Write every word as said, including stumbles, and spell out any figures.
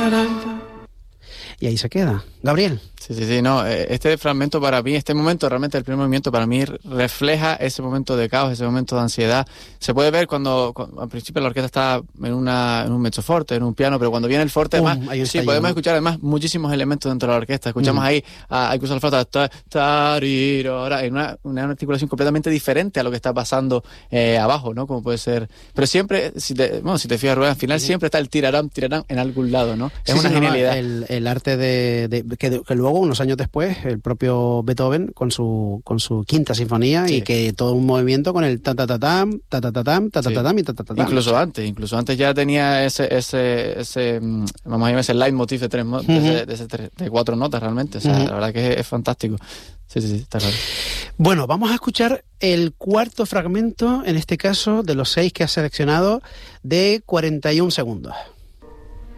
Y ahí se queda. Gabriel. Sí, sí, sí, no, este fragmento para mí, este momento, realmente el primer movimiento para mí refleja ese momento de caos, ese momento de ansiedad. Se puede ver cuando, cuando al principio la orquesta está en, una, en un mezzoforte, en un piano, pero cuando viene el forte, Um, además, ahí sí, está podemos ya, ¿no? escuchar además muchísimos elementos dentro de la orquesta. Escuchamos Mm. ahí, a, incluso la flauta, ta, tarirora, en una, una articulación completamente diferente a lo que está pasando eh, abajo, ¿no? Como puede ser. Pero siempre, si te, bueno, si te fijas, Rubén, al final siempre está el tirarán, tirarán en algún lado, ¿no? Es Sí, una sí, no, genialidad. el, el arte de, de que, que luego, unos años después, el propio Beethoven con su con su quinta sinfonía, Sí. y que todo un movimiento con el ta ta ta tam, ta ta ta tam, ta ta ta tam y ta ta ta tam. Incluso antes, incluso antes ya tenía ese, ese, ese mm, vamos a llamar ese leitmotiv de tres, mo- de, ese- de, ese tres- de cuatro notas realmente. O sea, Ujú. la verdad que es, es fantástico. Sí, sí, sí, está claro. Bueno, vamos a escuchar el cuarto fragmento, en este caso, de los seis que has seleccionado, de cuarenta y un segundos.